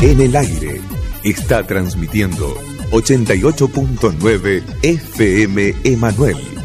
En el aire está transmitiendo 88.9 FM Emanuel.